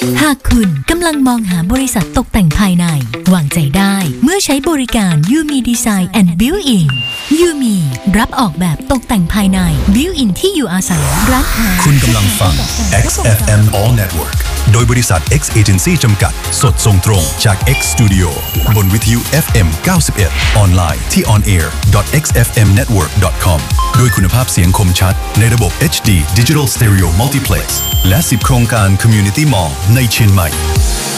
หากคุณกำลังมองหาบริษัทตกแต่งภายในวางใจได้เมื่อใช้บริการ Yumi Design and Built-in Yumi รับออกแบบตกแต่งภายใน Built-in ที่อยู่อาศัยร้านค้าคุณกำลังฟัง XFM All Network โดยบริษัท X Agency จำกัดสดส่งตรงจาก X Studio บนวิทยุ FM 91 ออนไลน์ที่ onair.xfmnetwork.com ด้วยคุณภาพเสียงคมชัดในระบบ HD Digital Stereo Multiplex และ10 โครงการ Community Mall ในเชียงใหม่